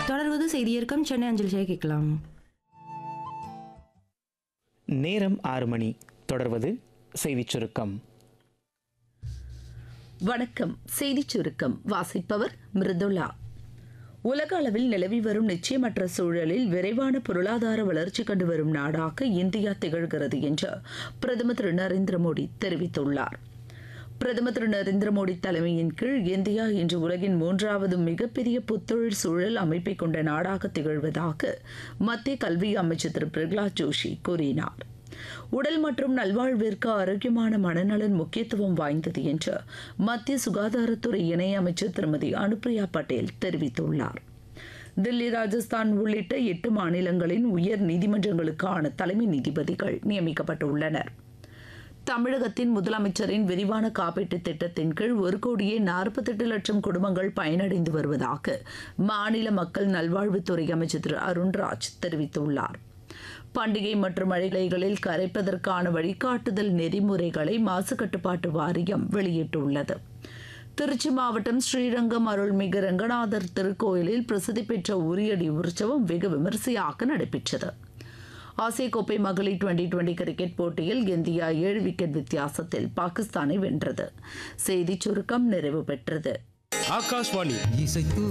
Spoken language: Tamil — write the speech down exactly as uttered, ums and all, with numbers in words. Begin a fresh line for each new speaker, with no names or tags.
தொடர்வது செய்தியர்க்கம் சென்னை அஞ்சல் செய்ய கேட்கலாம்.
நேரம் ஆறு மணி. தொடர்வது செய்திச் சுருக்கம்.
வணக்கம். செய்திச் சுருக்கம் வாசிப்பவர் மிருதுளா. உலக அளவில் நிலவி வரும் நிச்சயமற்ற சூழலில் விரைவான பொருளாதார வளர்ச்சி கண்டு வரும் நாடாக இந்தியா திகழ்கிறது என்று பிரதமர் திரு நரேந்திர மோடி தெரிவித்துள்ளார். பிரதமர் திரு நரேந்திர மோடி தலைமையின் கீழ் இந்தியா இன்று உலகின் மூன்றாவது மிகப்பெரிய புத்தொழில் சூழல் அமைப்பை கொண்ட நாடாக திகழ்வதாக மத்திய கல்வி அமைச்சர் திரு பிரகலாத் ஜோஷி கூறினார். உடல் மற்றும் நல்வாழ்விற்கு ஆரோக்கியமான மனநலன் முக்கியத்துவம் வாய்ந்தது என்று மத்திய சுகாதாரத்துறை இணையமைச்சர் திருமதி அனுப்பிரியா பட்டேல் தெரிவித்துள்ளார். தில்லி, ராஜஸ்தான் உள்ளிட்ட எட்டு மாநிலங்களின் உயர் நீதிமன்றங்களுக்கான தலைமை நீதிபதிகள் நியமிக்கப்பட்டுள்ளனர். தமிழகத்தின் முதலமைச்சரின் விரிவான காப்பீட்டுத் திட்டத்தின் கீழ் ஒரு கோடியே நாற்பத்தெட்டு லட்சம் குடும்பங்கள் பயனடைந்து வருவதாக மாநில மக்கள் நல்வாழ்வுத்துறை அமைச்சர் திரு அருண்ராஜ் தெரிவித்துள்ளார். பண்டிகை மற்றும் மழைகளில் கரைப்பதற்கான வழிகாட்டுதல் நெறிமுறைகளை மாசு கட்டுப்பாட்டு வாரியம் வெளியிட்டுள்ளது. திருச்சி மாவட்டம் ஸ்ரீரங்கம் அருள்மிகு ரங்கநாதர் திருக்கோயிலில் பிரசித்தி பெற்ற உரியடி உற்சவம் வெகு விமரிசையாக நடைபெற்றது. ஆசிய கோப்பை மகளிர் டுவெண்டி டுவெண்டி கிரிக்கெட் போட்டியில் இந்தியா ஏழு விக்கெட் வித்தியாசத்தில் பாகிஸ்தானை வென்றது. செய்திச் சுருக்கம் நிறைவு பெற்றது.
ஆகாஷ்வாணி